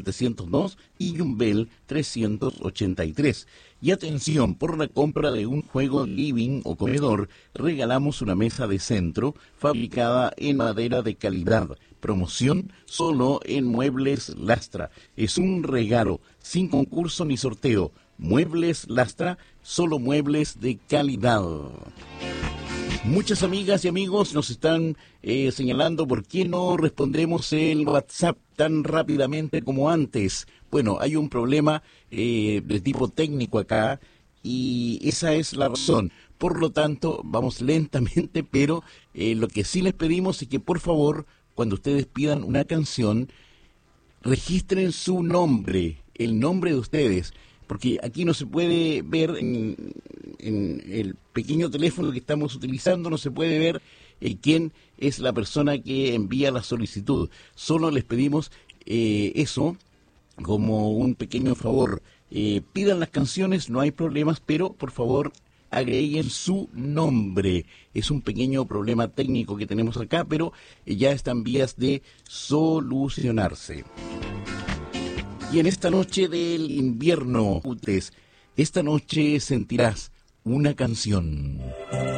702 y Yumbel 383. Y atención, por la compra de un juego living o comedor, regalamos una mesa de centro fabricada en madera de calidad. Promoción solo en Muebles Lastra. Es un regalo, sin concurso ni sorteo. Muebles Lastra, solo muebles de calidad. Muchas amigas y amigos nos están señalando por qué no respondemos el WhatsApp tan rápidamente como antes. Bueno, hay un problema de tipo técnico acá y esa es la razón. Por lo tanto, vamos lentamente, pero lo que sí les pedimos es que por favor, cuando ustedes pidan una canción, registren su nombre, el nombre de ustedes. Porque aquí no se puede ver en el pequeño teléfono que estamos utilizando, no se puede ver quién es la persona que envía la solicitud. Solo les pedimos eso como un pequeño favor. Pidan las canciones, no hay problemas, pero por favor agreguen su nombre. Es un pequeño problema técnico que tenemos acá, pero ya están vías de solucionarse. Y en esta noche del invierno, esta noche sentirás una canción.